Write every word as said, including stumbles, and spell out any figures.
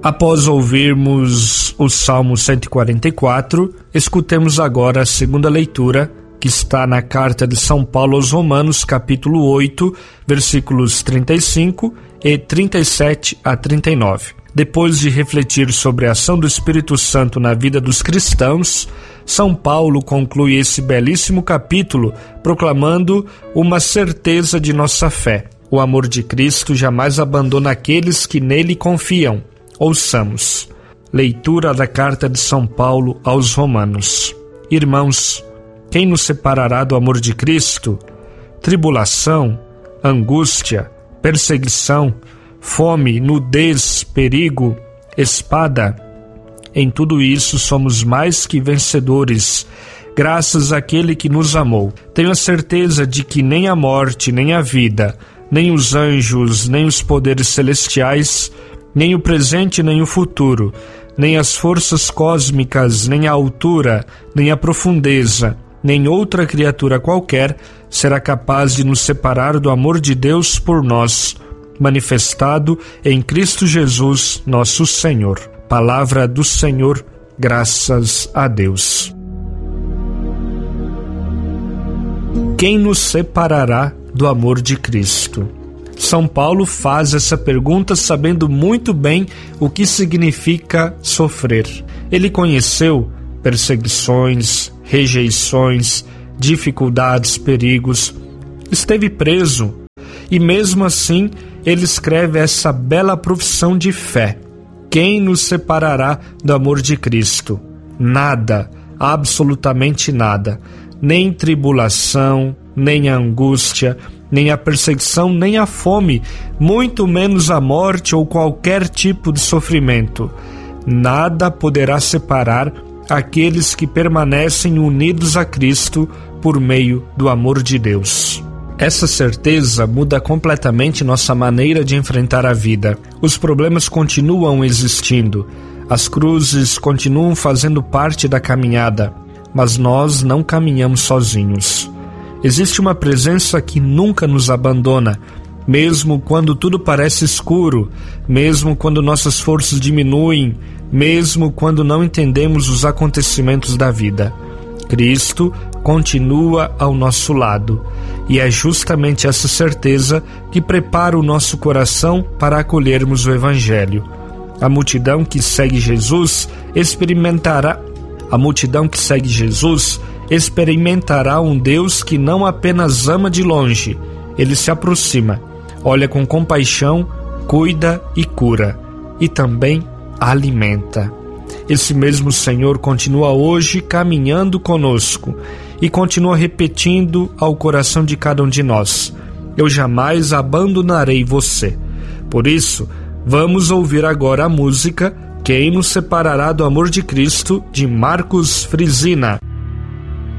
Após ouvirmos o Salmo cento e quarenta e quatro, escutemos agora a segunda leitura, que está na carta de São Paulo aos Romanos, capítulo oito, versículos trinta e cinco e trinta e sete a trinta e nove. Depois de refletir sobre a ação do Espírito Santo na vida dos cristãos, São Paulo conclui esse belíssimo capítulo proclamando uma certeza de nossa fé. O amor de Cristo jamais abandona aqueles que nele confiam. Ouçamos. Leitura da carta de São Paulo aos Romanos. Irmãos, quem nos separará do amor de Cristo? Tribulação, angústia, perseguição, fome, nudez, perigo, espada. Em tudo isso somos mais que vencedores, graças àquele que nos amou. Tenho a certeza de que nem a morte, nem a vida, nem os anjos, nem os poderes celestiais, nem o presente, nem o futuro, nem as forças cósmicas, nem a altura, nem a profundeza, nem outra criatura qualquer será capaz de nos separar do amor de Deus por nós, manifestado em Cristo Jesus, nosso Senhor. Palavra do Senhor, graças a Deus. Quem nos separará do amor de Cristo? São Paulo faz essa pergunta sabendo muito bem o que significa sofrer. Ele conheceu perseguições, rejeições, dificuldades, perigos. Esteve preso e mesmo assim ele escreve essa bela profissão de fé. Quem nos separará do amor de Cristo? Nada, absolutamente nada. Nem tribulação, nem a angústia, nem a perseguição, nem a fome, muito menos a morte ou qualquer tipo de sofrimento. Nada poderá separar aqueles que permanecem unidos a Cristo por meio do amor de Deus. Essa certeza muda completamente nossa maneira de enfrentar a vida. Os problemas continuam existindo, as cruzes continuam fazendo parte da caminhada, mas nós não caminhamos sozinhos. Existe uma presença que nunca nos abandona, mesmo quando tudo parece escuro, mesmo quando nossas forças diminuem, mesmo quando não entendemos os acontecimentos da vida. Cristo continua ao nosso lado, e é justamente essa certeza que prepara o nosso coração para acolhermos o Evangelho. A multidão que segue Jesus experimentará A multidão que segue Jesus experimentará um Deus que não apenas ama de longe, ele se aproxima, olha com compaixão, cuida e cura, e também alimenta. Esse mesmo Senhor continua hoje caminhando conosco e continua repetindo ao coração de cada um de nós: eu jamais abandonarei você. Por isso, vamos ouvir agora a música Quem nos separará do amor de Cristo, de Marcos Frisina.